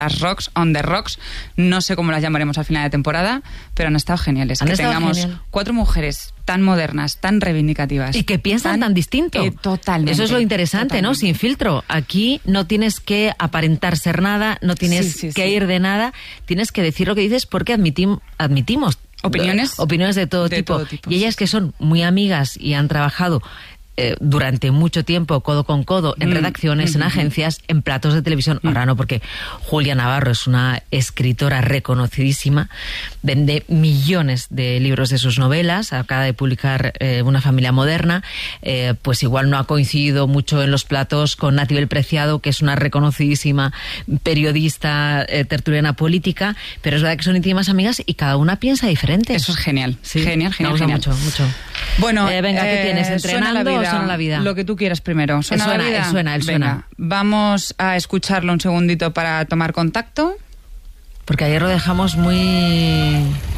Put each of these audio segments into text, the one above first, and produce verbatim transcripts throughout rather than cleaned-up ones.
las Rocks, On the Rocks, no sé cómo las llamaremos al final de temporada, pero han estado geniales. Han que estado tengamos genial. cuatro mujeres tan modernas, tan reivindicativas. Y que piensan tan, tan distinto. Eh, totalmente. Eso es lo interesante, totalmente. ¿no? Sin filtro. Aquí no tienes que aparentar ser nada, no tienes Sí, sí, que sí. ir de nada, tienes que decir lo que dices porque admitim- admitimos Opiniones. opiniones de todo De tipo. todo tipo, Y ellas que son muy amigas y han trabajado eh, durante mucho tiempo codo con codo en Mm, redacciones, mm, en mm, agencias, en platos de televisión. Mm. Ahora no, porque Julia Navarro es una escritora reconocidísima, vende millones de libros de sus novelas, acaba de publicar eh, Una familia moderna, eh, pues igual no ha coincidido mucho en los platos con Natibel Preciado, que es una reconocidísima periodista eh, tertuliana política, pero es verdad que son íntimas amigas y cada una piensa diferente. Eso es genial. Sí, Genial, me genial, gusta genial. mucho, mucho. Bueno, Eh, venga, ¿qué eh, tienes? ¿suena ¿Entrenando la o vida? suena la vida? Lo que tú quieras primero. ¿Suena, Él suena, la vida? él suena, él Venga, suena. vamos a escucharlo un segundito para tomar contacto. Porque ayer lo dejamos muy...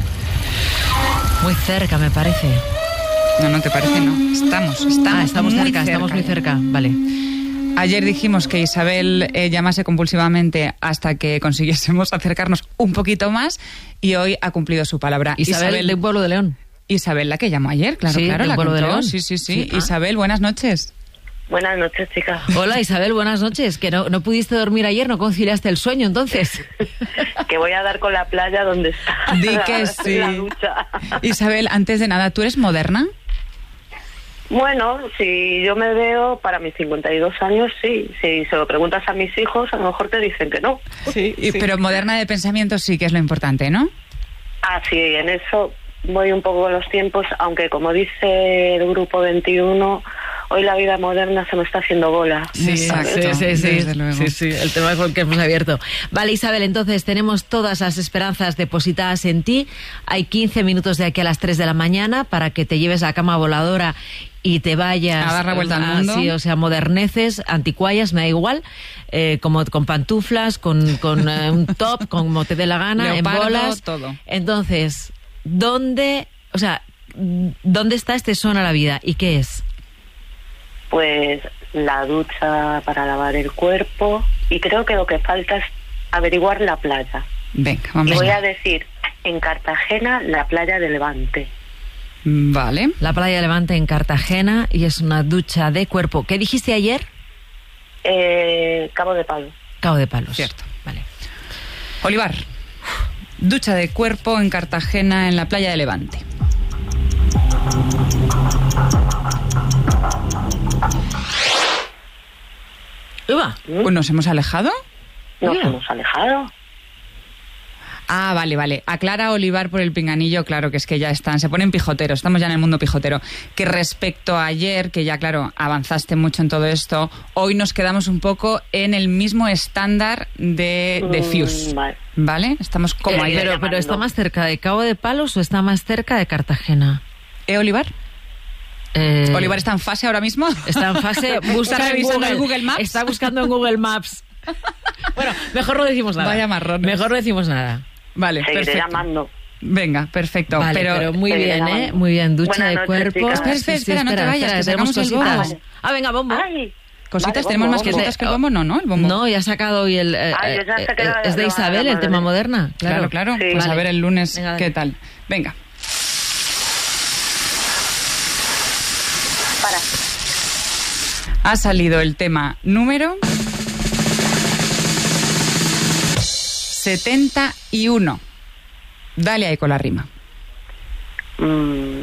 muy cerca, me parece. No, no te parece, no. Estamos, estamos, Ah, estamos muy cerca, estamos muy ya. cerca. Vale. Ayer dijimos que Isabel eh, llamase compulsivamente hasta que consiguiésemos acercarnos un poquito más y hoy ha cumplido su palabra. Isabel, de un pueblo de León. Isabel, la que llamó ayer, claro, Sí, claro, de la Pueblo de contó. León. Sí, sí, sí. Sí, ah. Isabel, buenas noches. Buenas noches, chicas. Hola Isabel, buenas noches. Que no, no pudiste dormir ayer, no conciliaste el sueño entonces. Que voy a dar con la playa donde está Di la, que sí. la ducha. Isabel, antes de nada, ¿tú eres moderna? Bueno, si yo me veo para mis cincuenta y dos años, sí. Si se lo preguntas a mis hijos, a lo mejor te dicen que no. Sí, pero moderna de pensamiento sí que es lo importante, ¿no? Ah, sí, en eso voy un poco con los tiempos, aunque como dice el Grupo veintiuno, hoy la vida moderna se me está haciendo bola. Exacto, sí, sí, desde luego. sí, sí, el tema con el que hemos abierto. Vale, Isabel, entonces tenemos todas las esperanzas depositadas en ti. Hay quince minutos de aquí a las tres de la mañana para que te lleves la cama voladora y te vayas A dar la vuelta al mundo. Sí, o sea, moderneces, anticuallas, me da igual, eh, como con pantuflas, con, con eh, un top, como te dé la gana, Leopardo, en bolas. todo. Entonces, ¿dónde, o sea, dónde está este Suena la Vida y qué es? Pues la ducha para lavar el cuerpo, y creo que lo que falta es averiguar la playa. Venga, Y vamos voy allá. a decir, en Cartagena, la playa de Levante. Vale. La playa Levante en Cartagena y es una ducha de cuerpo. ¿Qué dijiste ayer? Eh, Cabo de Palo. Cabo de Palos. Cierto. Vale. Olivar, ducha de cuerpo en Cartagena en la playa de Levante. Uva. Pues ¿nos hemos alejado? Nos Mira. hemos alejado. Ah, vale, vale. Aclara Olivar por el pinganillo, claro, que es que ya están, se ponen pijoteros, estamos ya en el mundo pijotero. Que respecto a ayer, que ya, claro, avanzaste mucho en todo esto, hoy nos quedamos un poco en el mismo estándar de, de Mm, Fuse, vale. ¿vale? Estamos como Eh, ayer. Pero, pero ¿está más cerca de Cabo de Palos o está más cerca de Cartagena? ¿Eh, Olivar? Eh, ¿Olivar está en fase ahora mismo? está en fase... Busca ¿Está en revisando el Google Maps? Está buscando en Google Maps. Bueno, mejor no decimos nada. Vaya marrones. Mejor no decimos nada. Vale, Seguiré perfecto. llamando. Venga, perfecto. Vale, pero, pero, muy Te bien, grabando. ¿eh? Muy bien, ducha Buenas de noches, cuerpo. chicas. Espera, espera, espera, no te vayas, que tenemos sacamos el cositas. bombo. Ah, venga, bombo. Ay, cositas, vale, tenemos bombo, más bombo. cositas que el bombo, no, ¿no? El bombo. No, ya ha sacado hoy el... eh, Ay, ya se eh, queda es de la- Isabel, la el tema madre. moderna. Claro, claro. Sí. Pues a Vale. ver el lunes Venga, qué dale. tal. Venga. para. Ha salido el tema número setenta y uno. Dale ahí con la rima. Mm,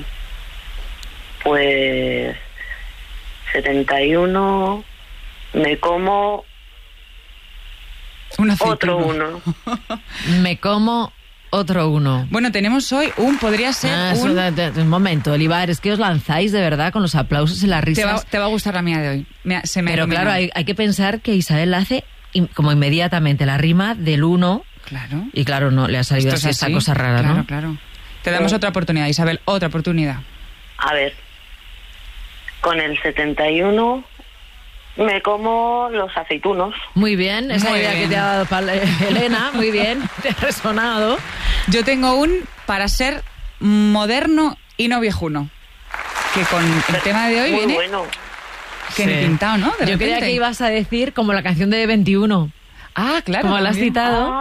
pues setenta y uno, me como Un otro aceituno. uno. Me como otro uno. Bueno, tenemos hoy un, podría ser Ah, eso un... da- da- un momento, Olivar, es que os lanzáis de verdad con los aplausos y las Te va, risas. te va a gustar la mía de hoy. Mira, se me ha Pero iluminado. claro, hay, hay que pensar que Isabel hace in- como inmediatamente la rima del uno Claro. y claro, no le ha salido Esto así es esta así. cosa rara, claro, ¿no? Claro, Te damos Sí. otra oportunidad, Isabel, otra oportunidad. A ver, con el setenta y uno me como los aceitunos. Muy bien, esa Muy idea bien. que te ha dado Pal- eh, Elena, muy bien, te ha resonado. Yo tengo un para ser moderno y no viejuno. Que con el tema de hoy Muy viene bueno. que Sí. ni pintado, ¿no? De Yo creía repente. que ibas a decir como la canción de veintiuno. Ah, claro. Como lo has también. citado. Ah,